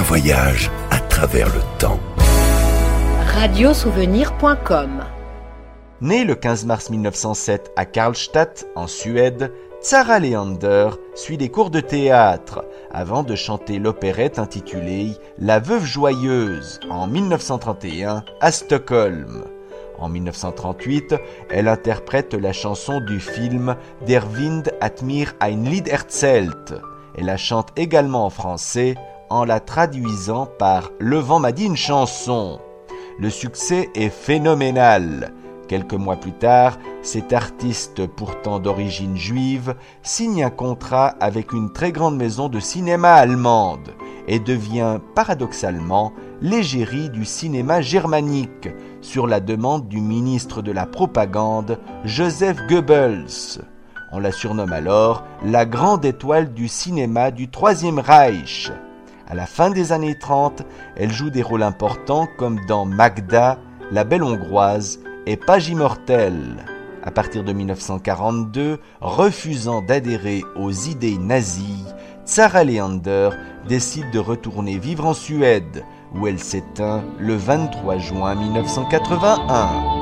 voyage à travers le temps. Radiosouvenir.com. Née le 15 mars 1907 à Karlstad, en Suède, Tsara Leander suit des cours de théâtre avant de chanter l'opérette intitulée La Veuve Joyeuse en 1931 à Stockholm. En 1938, elle interprète la chanson du film Der Wind hat mir ein Lied erzählt. Elle la chante également en français en la traduisant par Le vent m'a dit une chanson. Le succès est phénoménal. Quelques mois plus tard, cet artiste pourtant d'origine juive signe un contrat avec une très grande maison de cinéma allemande et devient paradoxalement l'égérie du cinéma germanique sur la demande du ministre de la Propagande, Joseph Goebbels. On la surnomme alors la grande étoile du cinéma du Troisième Reich. À la fin des années 30, elle joue des rôles importants comme dans Magda, La Belle Hongroise et Page immortelle. À partir de 1942, refusant d'adhérer aux idées nazies, Tsara Leander décide de retourner vivre en Suède, où elle s'éteint le 23 juin 1981.